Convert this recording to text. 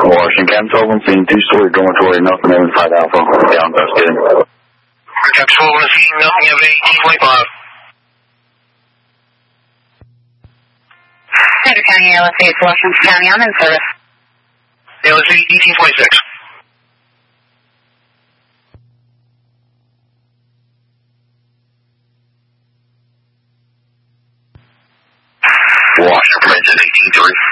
Washington, Sullivan, scene 2-story dormitory, nothing over 5 Alpha, down investigating. Cap Sullivan, scene, nothing, have 1825. Center County ALS 8, Washington County, I'm in service. ALS 1826. Washington, 18-3.